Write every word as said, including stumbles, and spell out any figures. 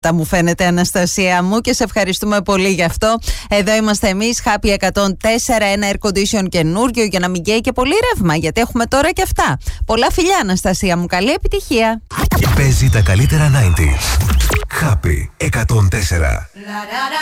Μου φαίνεται, Αναστασία μου, και σε ευχαριστούμε πολύ γι' αυτό. Εδώ είμαστε εμείς, Happy εκατόν τέσσερα, ένα air condition καινούριο για να μην καίει και πολύ ρεύμα, γιατί έχουμε τώρα και αυτά. Πολλά φιλιά, Αναστασία μου, καλή επιτυχία. Παίζει τα καλύτερα ενενήντα. Happy εκατόν τέσσερα.